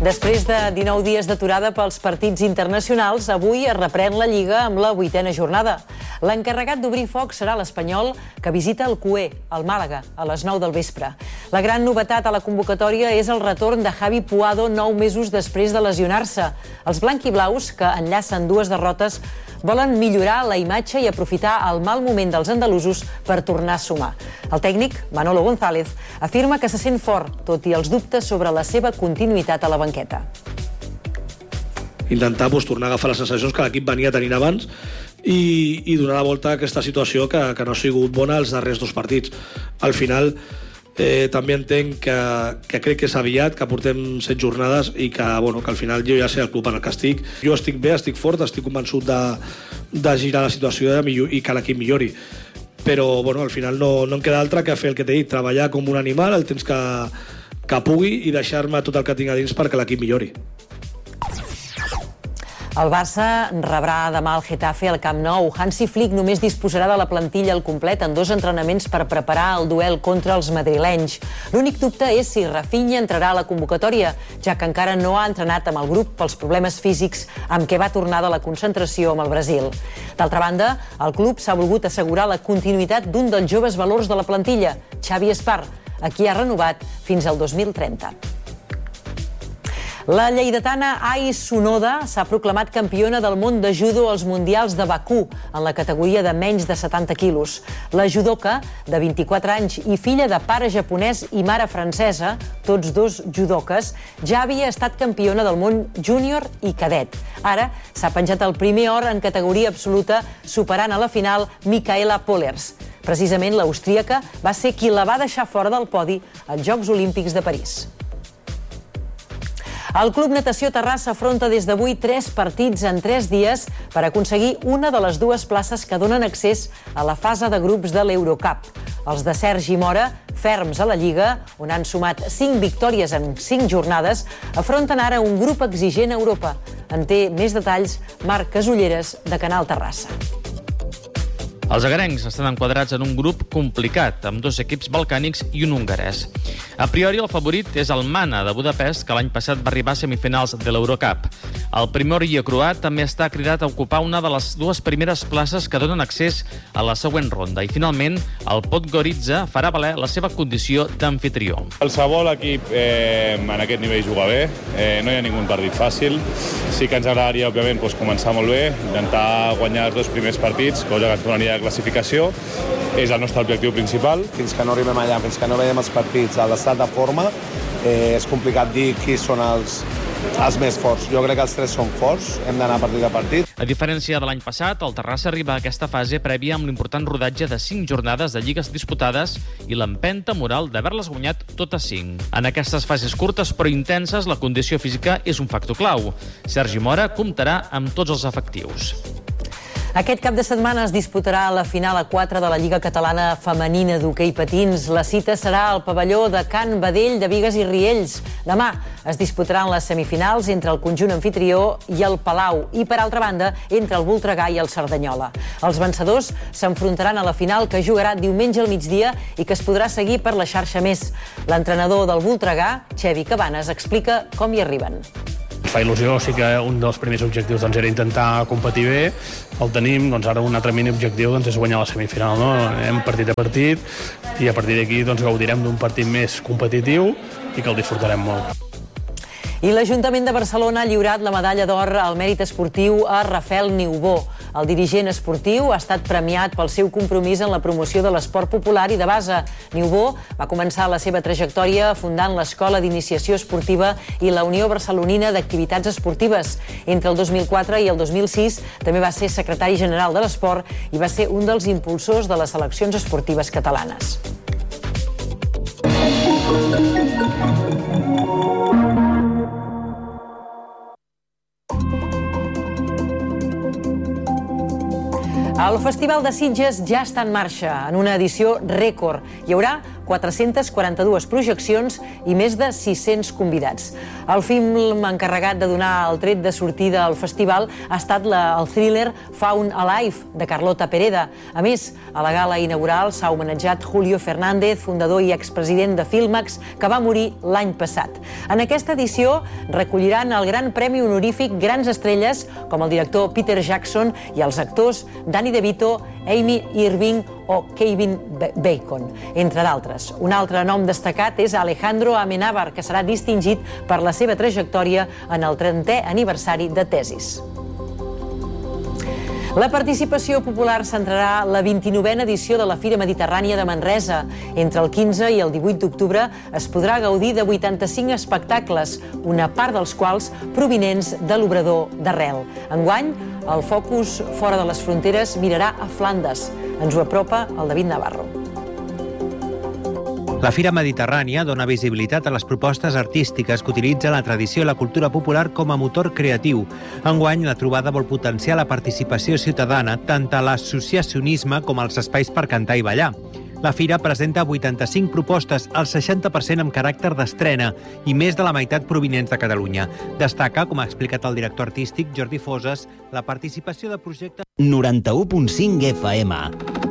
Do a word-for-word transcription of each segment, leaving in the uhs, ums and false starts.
Després de dinou dies d'aturada pels partits internacionals, avui es reprèn la Lliga amb la vuitena jornada. L'encarregat d'obrir foc serà l'Espanyol, que visita el Cué, al Màlaga, a les nou del vespre. La gran novetat a la convocatòria és el retorn de Javi Puado nou mesos després de lesionar-se. Els blanquiblaus, que enllacen dues derrotes, volen millorar la imatge i aprofitar el mal moment dels andalusos per tornar a sumar. El tècnic, Manolo González, afirma que se sent fort, tot i els dubtes sobre la seva continuïtat a la banqueta. Intentar pues, tornar a agafar les sensacions que l'equip venia tenint abans i, i donar la volta a aquesta situació que, que no ha sigut bona els darrers dos partits. Al final, eh, també entenc que, que crec que és aviat, que portem set jornades i que, bueno, que al final jo ja sé el club en el que estic. Jo estic bé, estic fort, estic convençut de, de girar la situació de millor, i que l'equip millori. Però bueno, al final no, no em queda altre que fer el que t'he dit, treballar com un animal el temps que, que pugui i deixar-me tot el que tinc a dins perquè l'equip millori. El Barça rebrà demà el Getafe al Camp Nou. Hansi Flick només disposarà de la plantilla al complet en dos entrenaments per preparar el duel contra els madrilenys. L'únic dubte és si Rafinha entrarà a la convocatòria, ja que encara no ha entrenat amb el grup pels problemes físics amb què va tornar de la concentració amb el Brasil. D'altra banda, el club s'ha volgut assegurar la continuïtat d'un dels joves valors de la plantilla, Xavi Espar, a qui ha renovat fins al dos mil trenta. La lleidatana Ais Sonoda s'ha proclamat campiona del món de judo als Mundials de Bakú, en la categoria de menys de setanta quilos. La judoka, de vint-i-quatre anys i filla de pare japonès i mare francesa, tots dos judoques, ja havia estat campiona del món júnior i cadet. Ara s'ha penjat el primer or en categoria absoluta, superant a la final Micaela Pollers. Precisament l'austríaca va ser qui la va deixar fora del podi als Jocs Olímpics de París. El Club Natació Terrassa afronta des d'avui tres partits en tres dies per aconseguir una de les dues places que donen accés a la fase de grups de l'Eurocup. Els de Sergi Mora, ferms a la Lliga, on han sumat cinc victòries en cinc jornades, afronten ara un grup exigent a Europa. En té més detalls Marc Casulleres, de Canal Terrassa. Els agarencs estan enquadrats en un grup complicat, amb dos equips balcànics i un hongarès. A priori, el favorit és el Mana, de Budapest, que l'any passat va arribar a semifinals de l'Eurocup. El Primorje croat també està cridat a ocupar una de les dues primeres places que donen accés a la següent ronda. I, finalment, el Podgorica farà valer la seva condició d'amfitrió. Qualsevol equip eh, en aquest nivell juga bé, eh, no hi ha ningú partit fàcil. Sí que ens agradaria, òbviament, doncs, començar molt bé, intentar guanyar els dos primers partits, cosa que ens donaria classificació, és el nostre objectiu principal. Fins que no arribem allà, fins que no veiem els partits a l'estat de forma, eh, és complicat dir qui són els, els més forts. Jo crec que els tres són forts, hem d'anar partit a partit. A diferència de l'any passat, el Terrassa arriba a aquesta fase prèvia amb l'important rodatge de cinc jornades de lligues disputades i l'empenta moral d'haver-les guanyat totes cinc. En aquestes fases curtes però intenses, la condició física és un factor clau. Sergi Mora comptarà amb tots els efectius. Aquest cap de setmana es disputarà la final a quatre de la Lliga Catalana Femenina d'Hoquei Patins. La cita serà al pavelló de Can Badell de Bigues i Riells. Demà es disputaran les semifinals entre el conjunt anfitrió i el Palau i, per altra banda, entre el Voltregà i el Cerdanyola. Els vencedors s'enfrontaran a la final, que jugarà diumenge al migdia i que es podrà seguir per la xarxa Més. L'entrenador del Voltregà, Xevi Cabanes, explica com hi arriben. Fa il·lusió, sí que un dels primers objectius doncs, era intentar competir bé, el tenim, doncs ara un altre mini objectiu doncs, és guanyar la semifinal, no? Anem partit a partit i a partir d'aquí doncs, gaudirem d'un partit més competitiu i que el disfrutarem molt. I l'Ajuntament de Barcelona ha lliurat la medalla d'or al mèrit esportiu a Rafael Niubó. El dirigent esportiu ha estat premiat pel seu compromís en la promoció de l'esport popular i de base. Niubó va començar la seva trajectòria fundant l'Escola d'Iniciació Esportiva i la Unió Barcelonina d'Activitats Esportives. Entre el dos mil quatre i el dos mil sis també va ser secretari general de l'esport i va ser un dels impulsors de les seleccions esportives catalanes. El Festival de Sitges ja està en marxa, en una edició rècord. Hi haurà quatre-centes quaranta-dues projeccions i més de sis-cents convidats. El film encarregat de donar el tret de sortida al festival ha estat la, el thriller Found Alive, de Carlota Pereda. A més, a la gala inaugural s'ha homenatjat Julio Fernández, fundador i expresident de Filmax, que va morir l'any passat. En aquesta edició recolliran el Gran Premi Honorífic Grans Estrelles, com el director Peter Jackson i els actors Danny DeVito, Amy Irving o Kevin Bacon, entre d'altres. Un altre nom destacat és Alejandro Amenábar, que serà distingit per la seva trajectòria en el trentè aniversari de Tesis. La participació popular centrarà la vint-i-novena edició de la Fira Mediterrània de Manresa. Entre el quinze i el divuit d'octubre es podrà gaudir de vuitanta-cinc espectacles, una part dels quals provinents de l'Obrador d'Arrel. Enguany, el focus fora de les fronteres mirarà a Flandes. Ens ho apropa el David Navarro. La Fira Mediterrània dona visibilitat a les propostes artístiques que utilitza la tradició i la cultura popular com a motor creatiu. Enguany, la trobada vol potenciar la participació ciutadana tant a l'associacionisme com als espais per cantar i ballar. La Fira presenta vuitanta-cinc propostes, el seixanta per cent amb caràcter d'estrena i més de la meitat provinents de Catalunya. Destaca, com ha explicat el director artístic Jordi Foses, la participació de projectes... noranta-u punt cinc F M.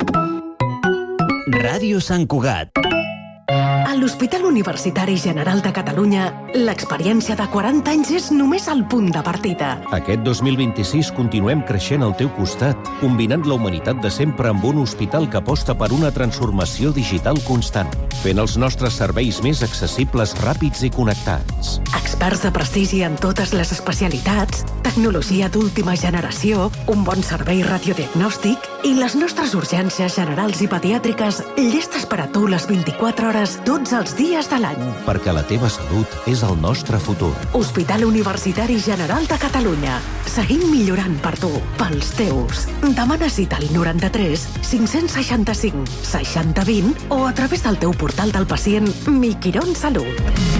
Ràdio Sant Cugat. A l'Hospital Universitari General de Catalunya, l'experiència de quaranta anys és només el punt de partida. Aquest dos mil vint-i-sis continuem creixent al teu costat, combinant la humanitat de sempre amb un hospital que aposta per una transformació digital constant, fent els nostres serveis més accessibles, ràpids i connectats. Experts de prestigi en totes les especialitats, tecnologia d'última generació, un bon servei radiodiagnòstic i les nostres urgències generals i pediàtriques llestes per a tu les vint-i-quatre hores tots els dies de l'any. Perquè la teva salut és el nostre futur. Hospital Universitari General de Catalunya. Seguim millorant per tu, pels teus. Demana cita al noranta-tres cinc-cents seixanta-cinc seixanta vint o a través del teu portal del pacient Mi Quirón Salut.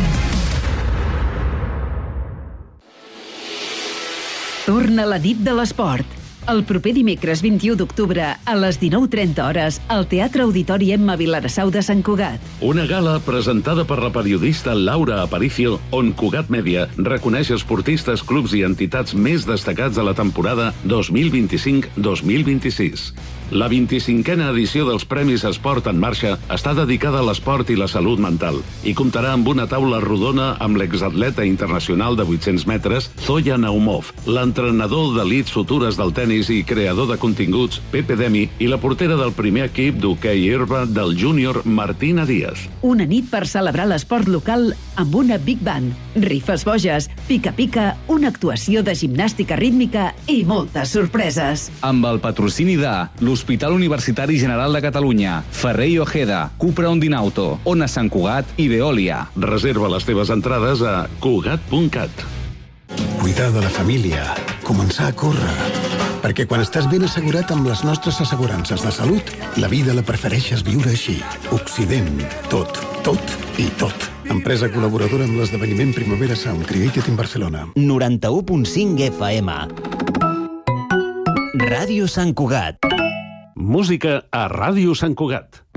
Torna la nit de l'esport. El proper dimecres vint-i-u d'octubre a les dinou trenta hores al Teatre Auditori Emma Vilarassau de Sant Cugat. Una gala presentada per la periodista Laura Aparicio, on Cugat Mèdia reconeix esportistes, clubs i entitats més destacats de la temporada dos mil vint-i-cinc dos mil vint-i-sis. La vint-i-cinquena edició dels Premis Esport en Marxa està dedicada a l'esport i la salut mental i comptarà amb una taula rodona amb l'exatleta internacional de vuit-cents metres, Zoya Naumov, l'entrenador d'elits futures del tenis i creador de continguts, Pepe Demi, i la portera del primer equip d'hoquei herba del júnior, Martina Díaz. Una nit per celebrar l'esport local amb una Big Band, rifes boges, pica-pica, una actuació de gimnàstica rítmica i moltes sorpreses. Amb el patrocini de l'Hospital Universitari General de Catalunya, Ferrer i Ojeda, Cupra Ondinauto, Ona Sant Cugat i Veolia. Reserva les teves entrades a cugat punt cat. Cuidar de la família, començar a córrer. Perquè quan estàs ben assegurat amb les nostres assegurances de salut, la vida la prefereixes viure així. Occident, tot, tot i tot. Empresa col·laboradora amb l'esdeveniment Primavera Sound Created in Barcelona. noranta-u punt cinc F M. Ràdio Sant Cugat. Música a Ràdio Sant Cugat.